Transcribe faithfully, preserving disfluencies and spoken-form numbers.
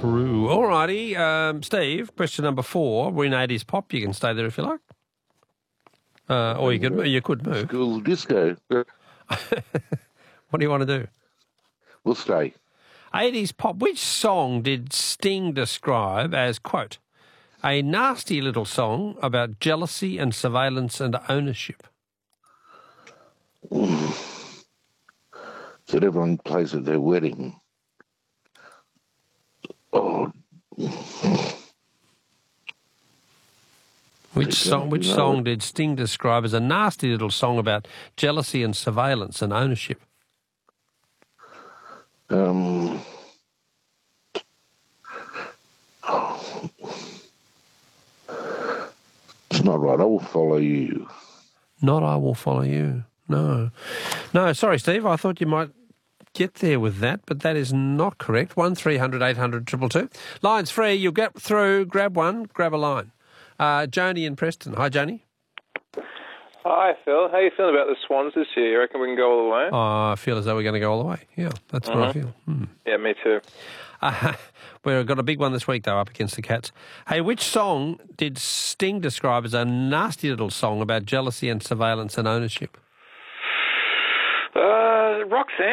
True. All righty. Um, Steve, question number four. We're in eighties pop. You can stay there if you like. Uh, or you could, you could move. School disco. What do you want to do? We'll stay. eighties pop. Which song did Sting describe as, quote, a nasty little song about jealousy and surveillance and ownership? That everyone plays at their wedding. Oh. Which song, which song did Sting describe as a nasty little song about jealousy and surveillance and ownership? Um, it's not right. I will follow you. Not I Will Follow You. No. No, sorry, Steve. I thought you might get there with that, but that is not correct. one three hundred eight hundred two two two. Line's free. You'll get through. Grab one. Grab a line. Uh, Joni in Preston. Hi, Joni. Hi, Phil. How are you feeling about the Swans this year? You reckon we can go all the way? Oh, I feel as though we're going to go all the way. Yeah, that's mm-hmm. what I feel. Hmm. Yeah, me too. Uh, we've got a big one this week, though, up against the Cats. Hey, which song did Sting describe as a nasty little song about jealousy and surveillance and ownership? Uh, Roxanne.